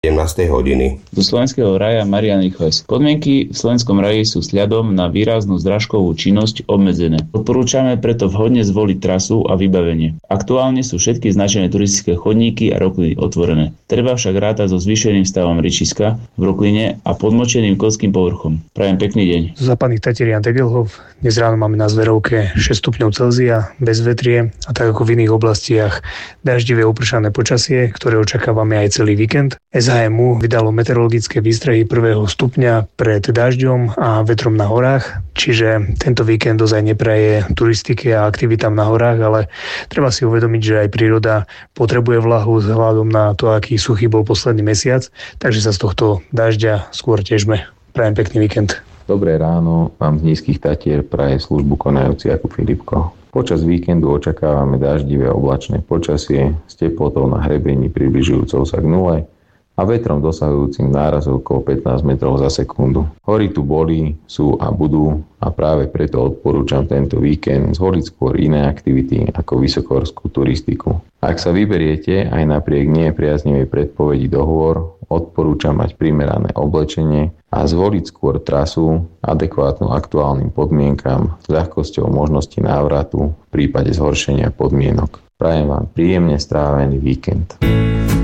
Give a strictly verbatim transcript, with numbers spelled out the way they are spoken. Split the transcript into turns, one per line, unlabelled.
sedemnástej hodiny.
Do slovenského raja Marian Richoes. Podmienky v slovenskom raji sú sľadom na výraznú zdražkovú činnosť obmedzené. Odporúčame preto vhodne zvoliť trasu a vybavenie. Aktuálne sú všetky značené turistické chodníky a rokliny otvorené. Treba však rátať so zvýšeným stavom rečiska v rokline a podmočeným klským povrchom. Prajem pekný deň.
Z západných Tatier Degelhov. Dnes ráno máme na Zverovke šesť stupňov Celzia, bez vetrie a tak ako v iných oblastiach daždivé upršané počasie, ktoré očakávame aj celý víkend. es há em ú vydalo meteorologické výstrehy prvého stupňa pred dažďom a vetrom na horách, čiže tento víkend dozaj nepraje turistike a aktivitám na horách, ale treba si uvedomiť, že aj príroda potrebuje vlahu s hľadom na to, aký suchý bol posledný mesiac, takže sa z tohto dažďa skôr težme. Prajem pekný víkend.
Dobré ráno, vám z Nízkych Tatier praje službu konajúci Jakub Filipko. Počas víkendu očakávame daždivé oblačné počasie s teplotou na hrebení približujúcou sa k nule a vetrom dosahujúcim nárazovkou pätnásť metrov za sekundu. Hory tu boli, sú a budú a práve preto odporúčam tento víkend zvoliť skôr iné aktivity ako vysokohorskú turistiku. Ak sa vyberiete aj napriek nepriaznivej predpovedi do hôr, odporúčam mať primerané oblečenie a zvoliť skôr trasu adekvátnu aktuálnym podmienkam s ľahkosťou možnosti návratu v prípade zhoršenia podmienok. Prajem vám príjemne strávený víkend.